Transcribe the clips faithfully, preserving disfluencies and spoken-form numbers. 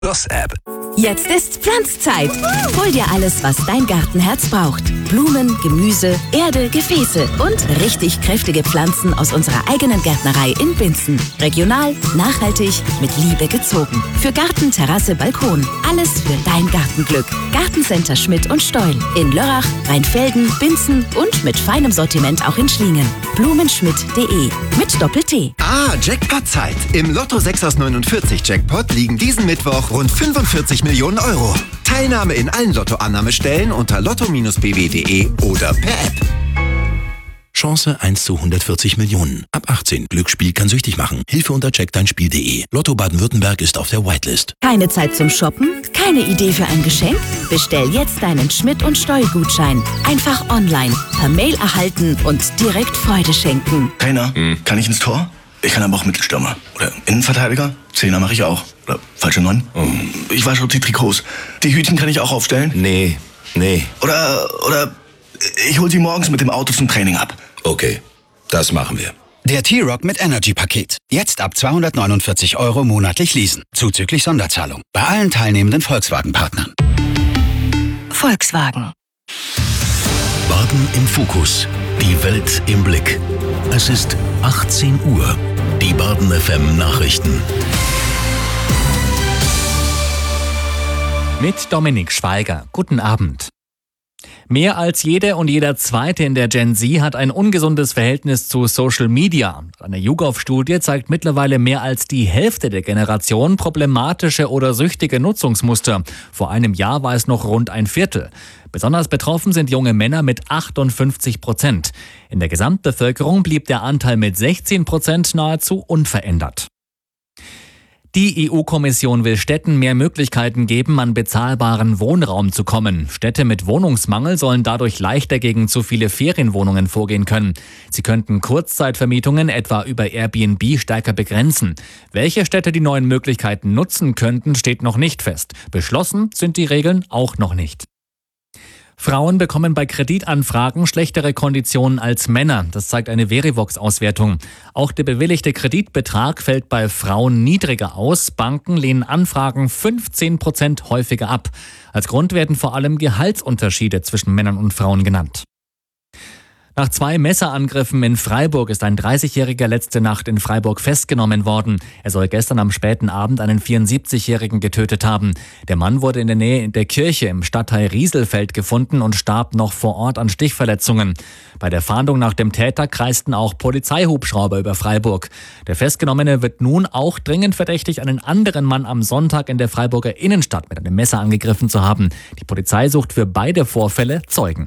Plus App. Jetzt ist Pflanzzeit. Hol dir alles, was dein Gartenherz braucht. Blumen, Gemüse, Erde, Gefäße und richtig kräftige Pflanzen aus unserer eigenen Gärtnerei in Binzen. Regional, nachhaltig, mit Liebe gezogen. Für Garten, Terrasse, Balkon. Alles für dein Gartenglück. Gartencenter Schmidt und Steul. In Lörrach, Rheinfelden, Binzen und mit feinem Sortiment auch in Schlingen. blumenschmidt punkt de mit Doppel-T. Ah, Jackpot-Zeit. Im Lotto sechs aus neunundvierzig Jackpot liegen diesen Mittwoch rund fünfundvierzig Millionen Euro. Teilnahme in allen Lottoannahmestellen unter lotto b w punkt de oder per App. Chance eins zu hundertvierzig Millionen. Ab achtzehn. Glücksspiel kann süchtig machen. Hilfe unter check dein spiel punkt de. Lotto Baden-Württemberg ist auf der Whitelist. Keine Zeit zum Shoppen? Keine Idee für ein Geschenk? Bestell jetzt deinen Schmidt und Steul-Gutschein. Einfach online, per Mail erhalten und direkt Freude schenken. Trainer, hm. kann ich ins Tor? Ich kann aber auch Mittelstürmer. Oder Innenverteidiger? Zehner mache ich auch. Oder falsche Neun? Oh. Ich wasche die Trikots. Die Hütchen kann ich auch aufstellen? Nee, nee. Oder, oder ich hol sie morgens mit dem Auto zum Training ab. Okay, das machen wir. Der T-Rock mit Energy-Paket. Jetzt ab zweihundertneunundvierzig Euro monatlich leasen. Zuzüglich Sonderzahlung. Bei allen teilnehmenden Volkswagen-Partnern. Volkswagen. Baden im Fokus. Die Welt im Blick. Es ist achtzehn Uhr. Die Baden F M Nachrichten. Mit Dominik Schweiger. Guten Abend. Mehr als jede und jeder Zweite in der Gen Z hat ein ungesundes Verhältnis zu Social Media. Eine YouGov-Studie zeigt mittlerweile mehr als die Hälfte der Generation problematische oder süchtige Nutzungsmuster. Vor einem Jahr war es noch rund ein Viertel. Besonders betroffen sind junge Männer mit achtundfünfzig Prozent. In der Gesamtbevölkerung blieb der Anteil mit sechzehn Prozent nahezu unverändert. Die E U-Kommission will Städten mehr Möglichkeiten geben, an bezahlbaren Wohnraum zu kommen. Städte mit Wohnungsmangel sollen dadurch leichter gegen zu viele Ferienwohnungen vorgehen können. Sie könnten Kurzzeitvermietungen etwa über Airbnb stärker begrenzen. Welche Städte die neuen Möglichkeiten nutzen könnten, steht noch nicht fest. Beschlossen sind die Regeln auch noch nicht. Frauen bekommen bei Kreditanfragen schlechtere Konditionen als Männer. Das zeigt eine Verivox-Auswertung. Auch der bewilligte Kreditbetrag fällt bei Frauen niedriger aus. Banken lehnen Anfragen fünfzehn Prozent häufiger ab. Als Grund werden vor allem Gehaltsunterschiede zwischen Männern und Frauen genannt. Nach zwei Messerangriffen in Freiburg ist ein dreißigjähriger letzte Nacht in Freiburg festgenommen worden. Er soll gestern am späten Abend einen vierundsiebzigjährigen getötet haben. Der Mann wurde in der Nähe der Kirche im Stadtteil Rieselfeld gefunden und starb noch vor Ort an Stichverletzungen. Bei der Fahndung nach dem Täter kreisten auch Polizeihubschrauber über Freiburg. Der Festgenommene wird nun auch dringend verdächtig, einen anderen Mann am Sonntag in der Freiburger Innenstadt mit einem Messer angegriffen zu haben. Die Polizei sucht für beide Vorfälle Zeugen.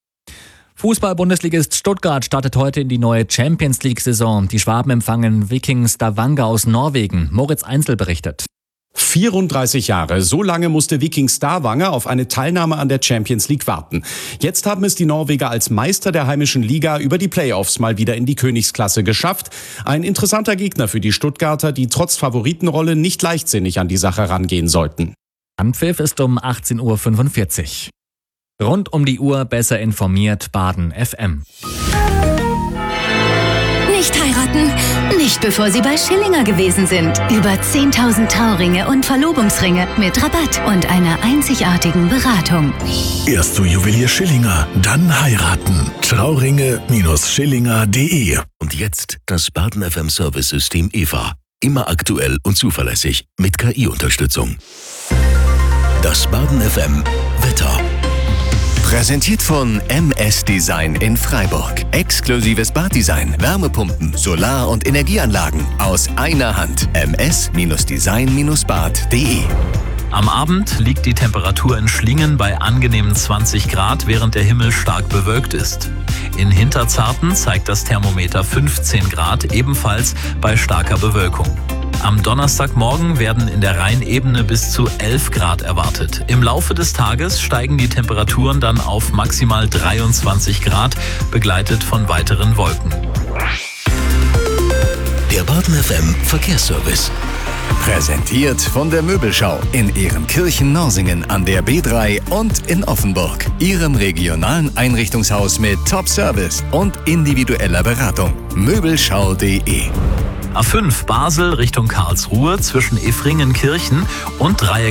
Fußball-Bundesligist Stuttgart startet heute in die neue Champions-League-Saison. Die Schwaben empfangen Viking Stavanger aus Norwegen. Moritz Einzel berichtet. vierunddreißig Jahre, so lange musste Viking Stavanger auf eine Teilnahme an der Champions League warten. Jetzt haben es die Norweger als Meister der heimischen Liga über die Playoffs mal wieder in die Königsklasse geschafft. Ein interessanter Gegner für die Stuttgarter, die trotz Favoritenrolle nicht leichtsinnig an die Sache rangehen sollten. Anpfiff ist um achtzehn Uhr fünfundvierzig. Rund um die Uhr besser informiert Baden F M. Nicht heiraten, nicht bevor Sie bei Schillinger gewesen sind. Über zehntausend Trauringe und Verlobungsringe mit Rabatt und einer einzigartigen Beratung. Erst zu Juwelier Schillinger, dann heiraten. Trauringe Schillinger punkt de. Und jetzt das Baden F M Service-System E V A. Immer aktuell und zuverlässig mit K I-Unterstützung. Das Baden F M Wetter. Präsentiert von M S Design in Freiburg. Exklusives Baddesign, Wärmepumpen, Solar- und Energieanlagen aus einer Hand. m s design bad punkt de. Am Abend liegt die Temperatur in Schlingen bei angenehmen zwanzig Grad, während der Himmel stark bewölkt ist. In Hinterzarten zeigt das Thermometer fünfzehn Grad, ebenfalls bei starker Bewölkung. Am Donnerstagmorgen werden in der Rheinebene bis zu elf Grad erwartet. Im Laufe des Tages steigen die Temperaturen dann auf maximal dreiundzwanzig Grad, begleitet von weiteren Wolken. Der Baden F M Verkehrsservice. Präsentiert von der Möbelschau in Ehrenkirchen-Norsingen an der B drei und in Offenburg. Ihrem regionalen Einrichtungshaus mit Top-Service und individueller Beratung. Möbelschau punkt de. A fünf Basel Richtung Karlsruhe zwischen Efringenkirchen und Dreieck